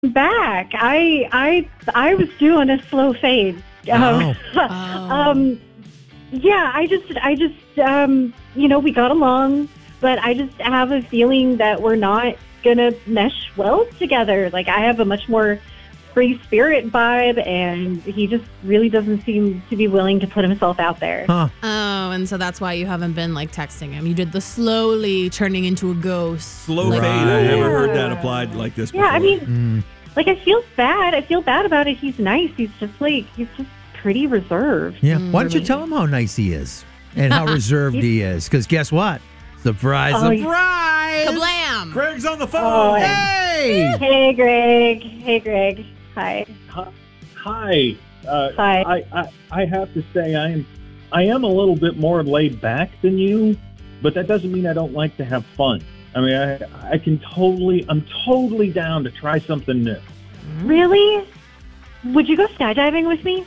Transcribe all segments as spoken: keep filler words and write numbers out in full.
Back. I I I was doing a slow fade. Um, Oh. um, yeah, I just I just um, you know, we got along, but I just have a feeling that we're not gonna mesh well together. Like I have a much more free spirit vibe, and he just really doesn't seem to be willing to put himself out there. Huh. Oh, and so that's why you haven't been like texting him. You did the slowly turning into a ghost. Slow Like, fade. I never Yeah. heard that applied like this before. Yeah, I mean, Mm. like I feel bad. I feel bad about it. He's nice. He's just like he's just pretty reserved. Yeah. Mm, Why don't you really? tell him how nice he is and how reserved he is? Because guess what? Surprise, Oh, yeah. surprise. Kablam! Greg's on the phone. Oh, Hey. Hey, Greg. Hey, Greg. Hi. Hi. Uh, Hi. I, I I have to say I am I am a little bit more laid back than you, but that doesn't mean I don't like to have fun. I mean, I I can totally I'm totally down to try something new. Really? Would you go skydiving with me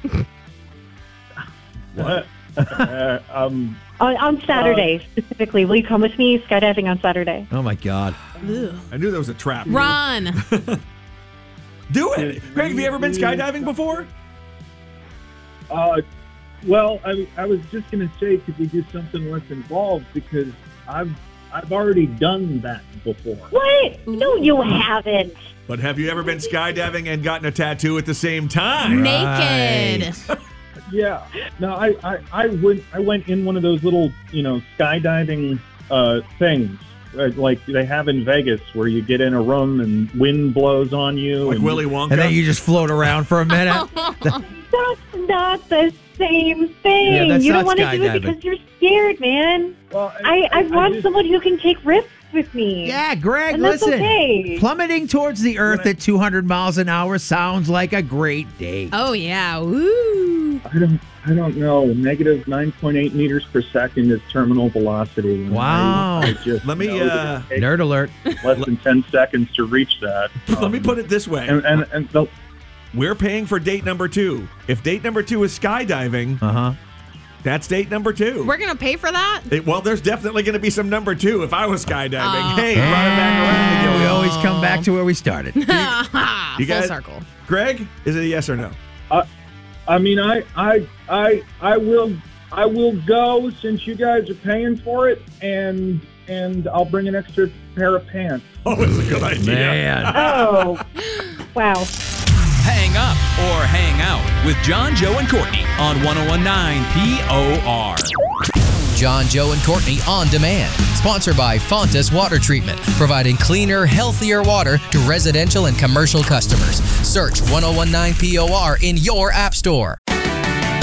What? uh, um. on, on Saturday specifically? Will you come with me skydiving on Saturday? Oh, my God. Ugh. I knew there was a trap. here. Run! Do it. Greg, have you ever been skydiving before? Uh. Well, I I was just gonna say, could we do something less involved, because I've I've already done that before. What? No, you haven't. But have you ever been skydiving and gotten a tattoo at the same time? Naked. Yeah. No, I, I, I went I went in one of those little, you know, skydiving uh, things uh, like they have in Vegas, where you get in a room and wind blows on you. Like and, Willy Wonka? And then you just float around for a minute. That's not the same thing. Yeah, that's you don't not want to do it skydiving. because you're scared, man. Well, I, I, want just- someone who can take risks with me. Yeah, Greg, And that's listen. okay. Plummeting towards the earth at two hundred miles an hour sounds like a great day. Oh, yeah. Woo! I don't I don't know. Negative nine point eight meters per second is terminal velocity. And Wow. I, I just Let me, know that uh, it takes Nerd alert. less than ten seconds to reach that. Let me Um, put it this way. and and, and the, We're paying for date number two. If date number two is skydiving, Uh-huh. that's date number two. We're going to pay for that? It- well, there's definitely going to be some number two if I was skydiving. Oh. Hey, brought it back around And we again. always come back to where we started. You Full guys- circle. Greg, is it a yes or no? I mean, I, I, I, I will, I will go, since you guys are paying for it, and and I'll bring an extra pair of pants. Oh, it's a good idea. Man. Oh, wow. Hang up or hang out with John, Joe, and Courtney on ten nineteen P O R. John, Joe, and Courtney On Demand. Sponsored by Fontas Water Treatment, providing cleaner, healthier water to residential and commercial customers. Search ten nineteen P O R in your app store.